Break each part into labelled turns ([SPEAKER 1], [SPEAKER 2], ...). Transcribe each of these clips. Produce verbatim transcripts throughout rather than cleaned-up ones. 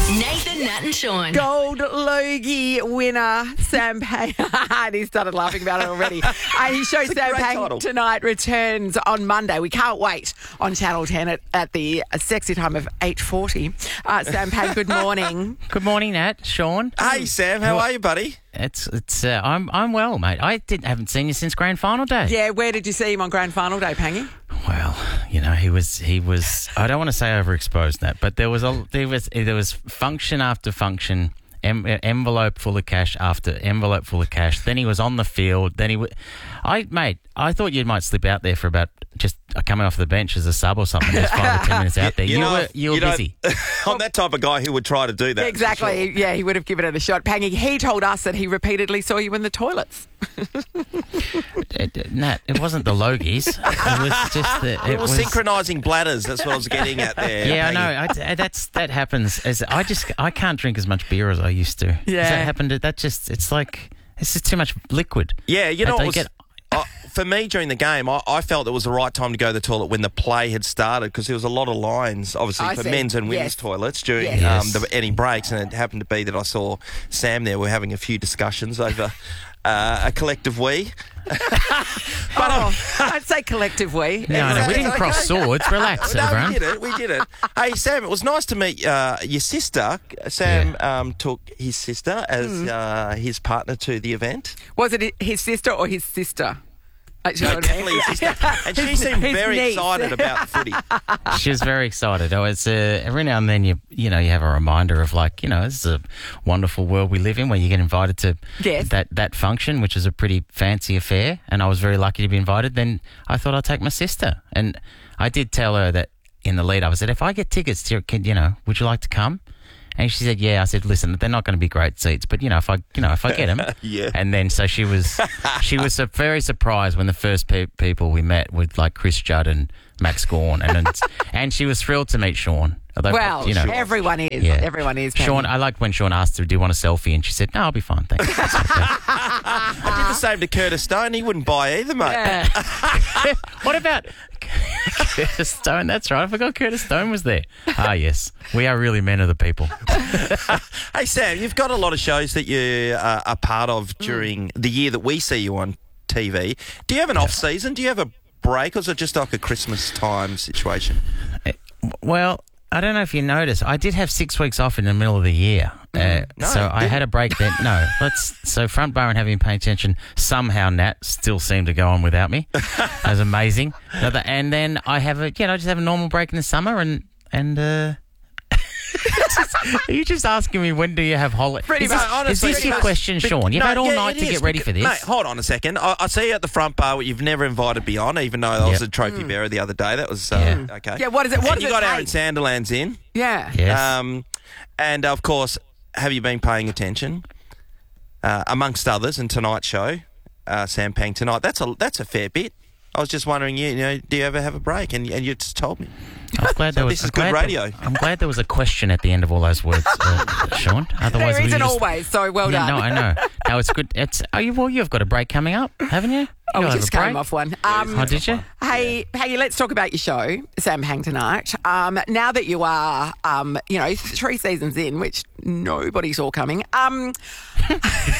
[SPEAKER 1] Nathan, Nat and Sean.
[SPEAKER 2] Gold Logie winner Sam Pang. And he started laughing about it already. Uh, his show Sam Pang title. Tonight returns on Monday. We can't wait on Channel ten at, at the sexy time of eight forty. Uh, Sam Pang, good morning.
[SPEAKER 3] Good morning, Nat. Sean.
[SPEAKER 4] Hey, Sam. How are you, buddy?
[SPEAKER 3] It's it's. Uh, I'm I'm well, mate. I didn't haven't seen you since Grand Final Day.
[SPEAKER 2] Yeah, where did you see him on Grand Final Day, Pangy?
[SPEAKER 3] Well, you know, he was he was. I don't want to say overexposed, Nat, but there was a there was there was function after function. Em, envelope full of cash after envelope full of cash. Then he was on the field. Then he, w- I mate, I thought you might slip out there for about just coming off the bench as a sub or something. Just five or ten minutes out there. You, you, know, were you were
[SPEAKER 4] you
[SPEAKER 3] busy.
[SPEAKER 4] I'm that type of guy who would try to do that.
[SPEAKER 2] Exactly.
[SPEAKER 4] Sure.
[SPEAKER 2] Yeah, he would have given it a shot. Pangy, he told us that he repeatedly saw you in the toilets.
[SPEAKER 3] it, it, Nat, it wasn't the Logies. It was just the. It
[SPEAKER 4] It was,
[SPEAKER 3] was
[SPEAKER 4] synchronising bladders. That's what I was getting at there.
[SPEAKER 3] Yeah, I
[SPEAKER 4] Pangy.
[SPEAKER 3] know. I, that's that happens. As I just I can't drink as much beer as I used to.
[SPEAKER 2] Yeah.
[SPEAKER 3] Does that happen to that? Just it's like it's just too much liquid.
[SPEAKER 4] Yeah, you know,
[SPEAKER 3] They
[SPEAKER 4] it was,
[SPEAKER 3] get-
[SPEAKER 4] uh, for me during the game, I, I felt it was the right time to go to the toilet when the play had started because there was a lot of lines, obviously,
[SPEAKER 2] I
[SPEAKER 4] for
[SPEAKER 2] see.
[SPEAKER 4] men's and women's
[SPEAKER 2] Yes.
[SPEAKER 4] toilets during
[SPEAKER 2] Yes.
[SPEAKER 4] um, the, any breaks, and it happened to be that I saw Sam there. We're having a few discussions over uh, a collective we.
[SPEAKER 2] But oh, I'd say collective we.
[SPEAKER 3] No, no, we didn't cross swords. Relax,
[SPEAKER 4] No,
[SPEAKER 3] everyone.
[SPEAKER 4] we did it. We did it. Hey, Sam, it was nice to meet uh, your sister. Sam um, took his sister as uh, his partner to the event.
[SPEAKER 2] Was it his sister or his sister? Actually,
[SPEAKER 4] No, definitely his sister. And she seemed
[SPEAKER 2] His
[SPEAKER 4] very
[SPEAKER 2] niece.
[SPEAKER 4] excited about the footy.
[SPEAKER 3] She was very excited. Oh, it's uh, every now and then you you know you have a reminder of like you know this is a wonderful world we live in where you get invited to
[SPEAKER 2] Yes.
[SPEAKER 3] that that function, which is a pretty fancy affair, and I was very lucky to be invited. Then I thought I'd take my sister, and I did tell her that in the lead up. I said, if I get tickets, to, can, you know, would you like to come? And she said, yeah. I said, listen, they're not going to be great seats, but, you know, if I, you know, if I get them.
[SPEAKER 4] Yeah.
[SPEAKER 3] And then so she was she was so very surprised when the first pe- people we met with, like, Chris Judd and Max Gawn. And, and, and she was thrilled to meet Sean. Although,
[SPEAKER 2] Well,
[SPEAKER 3] you know,
[SPEAKER 2] everyone is.
[SPEAKER 3] yeah.
[SPEAKER 2] Everyone is. Pangy.
[SPEAKER 3] Sean, I liked when Sean asked her, do you want a selfie? And she said, no, I'll be fine, thanks. It's okay.
[SPEAKER 4] I did the same to Curtis Stone. He wouldn't buy either, mate.
[SPEAKER 2] Yeah.
[SPEAKER 3] What about Curtis Stone? That's right. I forgot Curtis Stone was there. Ah, yes. We are really men of the people.
[SPEAKER 4] Hey, Sam, you've got a lot of shows that you uh, are part of during the year that we see you on T V. Do you have an off-season? Do you have a break, or is it just like a Christmas time situation?
[SPEAKER 3] Well, I don't know if you noticed. I did have six weeks off in the middle of the year. Uh,
[SPEAKER 4] No,
[SPEAKER 3] so
[SPEAKER 4] you
[SPEAKER 3] I had a break then. No, let's. So front bar and having been paying attention, somehow Nat still seemed to go on without me. That was amazing. Another- And then I have a, you know, I just have a normal break in the summer and, and, uh, just, are you just asking me when do you have holiday?
[SPEAKER 2] Pretty
[SPEAKER 3] Is this,
[SPEAKER 2] much,
[SPEAKER 3] is
[SPEAKER 4] honestly,
[SPEAKER 3] this your
[SPEAKER 4] because-
[SPEAKER 3] question, Sean? You've
[SPEAKER 4] No,
[SPEAKER 3] had all
[SPEAKER 4] yeah,
[SPEAKER 3] night
[SPEAKER 4] it
[SPEAKER 3] to
[SPEAKER 4] is,
[SPEAKER 3] get ready
[SPEAKER 4] because-
[SPEAKER 3] for this.
[SPEAKER 4] Mate, hold on a second. I, I see you at the front bar, what you've never invited me on, even though I was
[SPEAKER 3] Yep.
[SPEAKER 4] a trophy bearer the other day. That was, uh,
[SPEAKER 3] Yeah.
[SPEAKER 4] okay.
[SPEAKER 2] Yeah, what is it? What
[SPEAKER 4] And
[SPEAKER 2] does
[SPEAKER 4] you
[SPEAKER 2] it
[SPEAKER 4] got
[SPEAKER 2] take?
[SPEAKER 4] Aaron Sanderlands in.
[SPEAKER 2] Yeah.
[SPEAKER 3] Yes.
[SPEAKER 4] Um, and, of course, have you been paying attention? Uh, amongst others, in tonight's show, uh, Sam Pang tonight. That's a that's a fair bit. I was just wondering, you, you know, do you ever have a break? And, and you just told me.
[SPEAKER 3] I'm glad there was.
[SPEAKER 4] this is
[SPEAKER 3] I'm
[SPEAKER 4] good
[SPEAKER 3] glad
[SPEAKER 4] radio.
[SPEAKER 3] There, I'm glad there was a question at the end of all those words, uh, Sean. Otherwise,
[SPEAKER 2] There
[SPEAKER 3] we
[SPEAKER 2] isn't
[SPEAKER 3] just-
[SPEAKER 2] always, so well
[SPEAKER 3] Yeah,
[SPEAKER 2] done.
[SPEAKER 3] no, I know. No, it's good. It's oh, you, well, you've got a break coming up, haven't you?
[SPEAKER 2] Oh, we
[SPEAKER 3] You'll have
[SPEAKER 2] just
[SPEAKER 3] a break.
[SPEAKER 2] came off one. Um,
[SPEAKER 3] Oh, did you?
[SPEAKER 2] Hey, hey, let's talk about your show, Sam Pang tonight. Um, now that you are, um, you know, three seasons in, which nobody saw coming. Um, uh,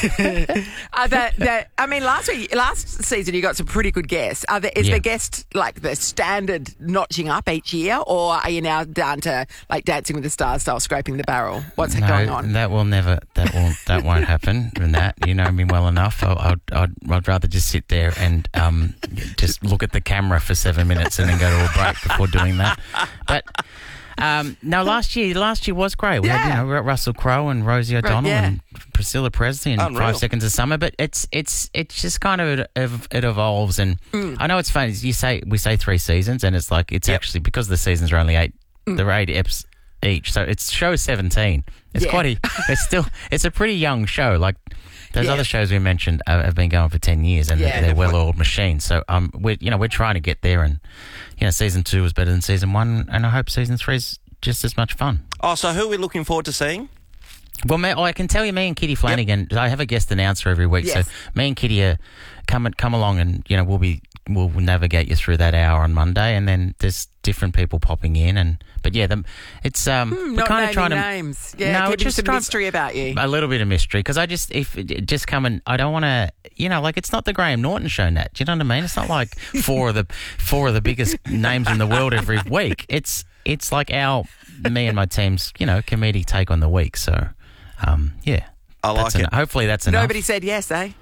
[SPEAKER 2] that, that, I mean, last week, last season, you got some pretty good guests. Are there, is
[SPEAKER 3] Yeah.
[SPEAKER 2] the guest like the standard notching up each year, or are you now down to like Dancing with the Stars style, scraping the barrel? What's
[SPEAKER 3] No,
[SPEAKER 2] going on?
[SPEAKER 3] that will never. That will. That won't happen. And that you know me well enough. I, I'd, I'd, I'd rather just sit there and um, just look at the camera for seven minutes and then go to a break before doing that. But. Um, no, last year, last year was great. We
[SPEAKER 2] Yeah.
[SPEAKER 3] had, you know, Russell Crowe and Rosie O'Donnell
[SPEAKER 2] yeah.
[SPEAKER 3] and Priscilla Presley and
[SPEAKER 4] Unreal.
[SPEAKER 3] Five Seconds of Summer. But it's it's it's just kind of it, it evolves, and I know it's funny. You say we say three seasons, and it's like it's
[SPEAKER 4] Yep.
[SPEAKER 3] actually because the seasons are only eight. They're eight eps each, so it's show seventeen. It's
[SPEAKER 2] Yeah.
[SPEAKER 3] quite a. It's still. It's a pretty young show. Like those
[SPEAKER 2] Yeah.
[SPEAKER 3] other shows we mentioned uh, have been going for ten years, and
[SPEAKER 2] Yeah,
[SPEAKER 3] they're, they're
[SPEAKER 2] good
[SPEAKER 3] well-oiled machines. So um, we're you know we're trying to get there, and you know season two was better than season one, and I hope season three is just as much fun.
[SPEAKER 4] Oh, so who are we looking forward to seeing?
[SPEAKER 3] Well, me, oh, I can tell you, me and Kitty Flanagan. I have a guest announcer every week,
[SPEAKER 2] Yes.
[SPEAKER 3] so me and Kitty are come come along, and you know we'll be we'll navigate you through that hour on Monday, and then there's different people popping in, and but yeah, the, it's um,
[SPEAKER 2] Hmm,
[SPEAKER 3] we're
[SPEAKER 2] not
[SPEAKER 3] kind
[SPEAKER 2] naming
[SPEAKER 3] of trying to
[SPEAKER 2] names. Yeah,
[SPEAKER 3] No,
[SPEAKER 2] keeping
[SPEAKER 3] just
[SPEAKER 2] some
[SPEAKER 3] try-
[SPEAKER 2] mystery about you.
[SPEAKER 3] a little bit of mystery because I just if just come and I don't want to, you know, like it's not the Graham Norton show, Nat. Do you know what I mean? It's not like four of the four of the biggest names in the world every week. It's it's like our me and my team's, you know, comedic take on the week. So, um, yeah,
[SPEAKER 4] I like
[SPEAKER 3] that's
[SPEAKER 4] it.
[SPEAKER 3] en- hopefully that's enough.
[SPEAKER 2] Nobody said yes, eh?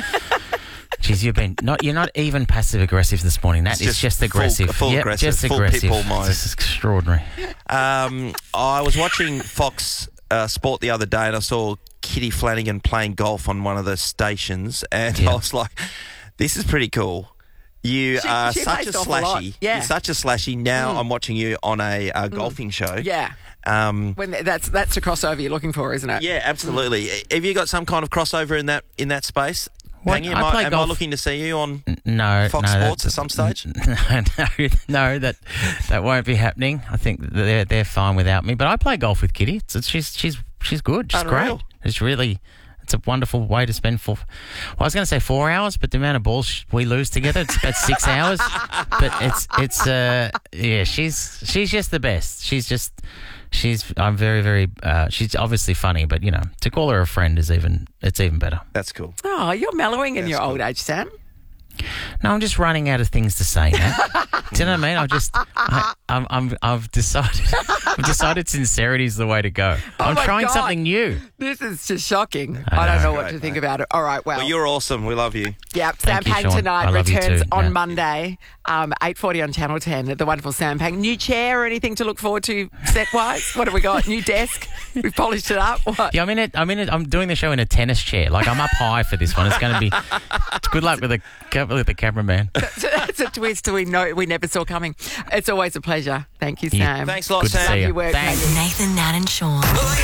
[SPEAKER 3] Jeez, you've been not. You're not even passive aggressive this morning. That
[SPEAKER 4] It's
[SPEAKER 3] is
[SPEAKER 4] just
[SPEAKER 3] just,
[SPEAKER 4] full-
[SPEAKER 3] aggressive.
[SPEAKER 4] full
[SPEAKER 3] Yep,
[SPEAKER 4] aggressive,
[SPEAKER 3] just
[SPEAKER 4] full
[SPEAKER 3] aggressive.
[SPEAKER 4] pitbull mode.
[SPEAKER 3] This is extraordinary.
[SPEAKER 4] Um, I was watching Fox uh, Sport the other day and I saw Kitty Flanagan playing golf on one of the stations, and
[SPEAKER 3] Yeah.
[SPEAKER 4] I was like, "This is pretty cool." You
[SPEAKER 2] She-
[SPEAKER 4] are
[SPEAKER 2] she
[SPEAKER 4] such a
[SPEAKER 2] faced off a lot.
[SPEAKER 4] slashy.
[SPEAKER 2] Yeah.
[SPEAKER 4] You're such a slashy. Now I'm watching you on a uh, golfing show.
[SPEAKER 2] Yeah.
[SPEAKER 4] Um,
[SPEAKER 2] When th- that's that's the crossover you're looking for, isn't it?
[SPEAKER 4] yeah, absolutely. Have you got some kind of crossover in that in that space?
[SPEAKER 3] What?
[SPEAKER 4] Pangy, am,
[SPEAKER 3] I
[SPEAKER 4] I,
[SPEAKER 3] play
[SPEAKER 4] am I
[SPEAKER 3] golf-
[SPEAKER 4] looking to see you on
[SPEAKER 3] No,
[SPEAKER 4] Fox
[SPEAKER 3] no,
[SPEAKER 4] Sports
[SPEAKER 3] that-
[SPEAKER 4] at some stage?
[SPEAKER 3] No, no, no, that that won't be happening. I think they're they're fine without me. But I play golf with Kitty. It's, it's, she's she's she's good. She's
[SPEAKER 4] Unreal.
[SPEAKER 3] great. It's really it's a wonderful way to spend four. Well, I was going to say four hours, but the amount of balls sh- we lose together, it's about six hours. But it's it's uh yeah, she's she's just the best. She's just she's I'm very very uh, she's obviously funny, but you know to call her a friend is even it's even better.
[SPEAKER 4] That's cool.
[SPEAKER 2] Oh, you're mellowing in
[SPEAKER 4] That's
[SPEAKER 2] your
[SPEAKER 4] cool.
[SPEAKER 2] old age, Sam.
[SPEAKER 3] No, I'm just running out of things to say now. Do you know what I mean? I just, I, I'm, I'm, I've decided, I've decided sincerity is the way to go. I'm
[SPEAKER 2] Oh my
[SPEAKER 3] trying
[SPEAKER 2] God.
[SPEAKER 3] something new.
[SPEAKER 2] This is just shocking.
[SPEAKER 3] I
[SPEAKER 2] I, don't
[SPEAKER 3] know.
[SPEAKER 2] know what
[SPEAKER 4] Great,
[SPEAKER 2] to think
[SPEAKER 4] mate.
[SPEAKER 2] about it. All right, well,
[SPEAKER 4] Well, you're awesome. We love you.
[SPEAKER 2] yeah, Sam
[SPEAKER 3] Thank you,
[SPEAKER 2] Pang
[SPEAKER 3] Sean.
[SPEAKER 2] tonight
[SPEAKER 3] I love you
[SPEAKER 2] returns
[SPEAKER 3] too,
[SPEAKER 2] on
[SPEAKER 3] Nat.
[SPEAKER 2] Monday, um, eight forty on Channel ten. The wonderful Sam Pang. New chair or anything to look forward to set-wise? What have we got? New desk? We've polished it up? What?
[SPEAKER 3] Yeah, I'm in it. I'm in it. I'm doing the show in a tennis chair. Like I'm up high for this one. It's going to be. Good luck with the with the cameraman.
[SPEAKER 2] So that's a twist we know we never saw coming. It's always a pleasure. Thank you,
[SPEAKER 3] Yeah.
[SPEAKER 2] Sam.
[SPEAKER 4] Thanks a lot,
[SPEAKER 3] Good to
[SPEAKER 4] Sam.
[SPEAKER 3] see you.
[SPEAKER 2] your work,
[SPEAKER 3] Thanks.
[SPEAKER 2] mate.
[SPEAKER 1] Nathan, Nat and Sean.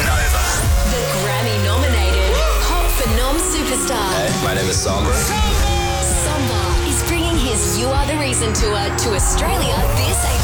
[SPEAKER 1] The Grammy-nominated Pop Phenom superstar
[SPEAKER 5] Hey, my name is Samba.
[SPEAKER 1] Samba is bringing his You Are The Reason tour to Australia this